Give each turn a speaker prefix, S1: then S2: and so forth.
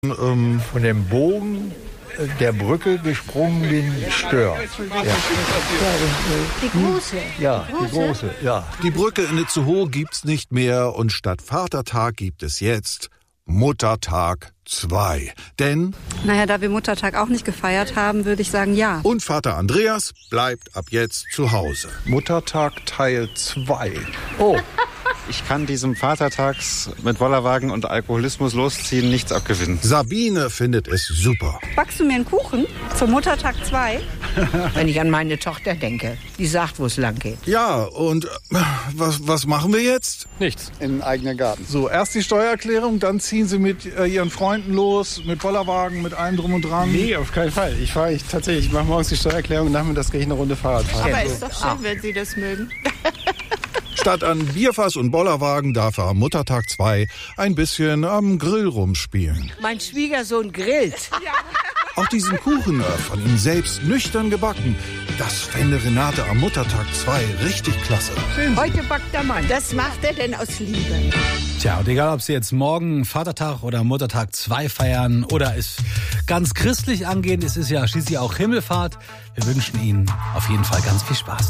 S1: Von dem Bogen der Brücke gesprungen den Stör. Ja.
S2: Die große?
S1: Ja, die große, ja.
S3: Die Brücke in Itzehoe gibt's nicht mehr und statt Vatertag gibt es jetzt Muttertag 2. Denn...
S4: Naja, da wir Muttertag auch nicht gefeiert haben, würde ich sagen, ja.
S3: Und Vater Andreas bleibt ab jetzt zu Hause.
S5: Muttertag Teil 2.
S1: Oh,
S6: Ich kann diesem Vatertags mit Bollerwagen und Alkoholismus losziehen nichts abgewinnen.
S3: Sabine findet es super.
S4: Backst du mir einen Kuchen zum Muttertag 2?
S2: Wenn ich an meine Tochter denke. Die sagt, wo es lang geht.
S3: Ja, und was machen wir jetzt?
S7: Nichts.
S5: In den eigenen Garten. So, erst die Steuererklärung, dann ziehen Sie mit Ihren Freunden los, mit Bollerwagen, mit allem drum und dran.
S7: Nee, auf keinen Fall. Ich mache morgens die Steuererklärung und nachmittags gehe ich eine Runde Fahrrad fahren.
S2: Aber ist doch schön, wenn Sie das mögen.
S3: Statt an Bierfass und Bollerwagen darf er am Muttertag 2 ein bisschen am Grill rumspielen.
S2: Mein Schwiegersohn grillt.
S3: Auch diesen Kuchen von ihm selbst nüchtern gebacken, das fände Renate am Muttertag 2 richtig klasse.
S2: Heute backt der Mann. Das macht er denn aus Liebe.
S8: Tja, und egal, ob Sie jetzt morgen Vatertag oder Muttertag 2 feiern oder es ganz christlich angehen, es ist ja schließlich auch Himmelfahrt. Wir wünschen Ihnen auf jeden Fall ganz viel Spaß.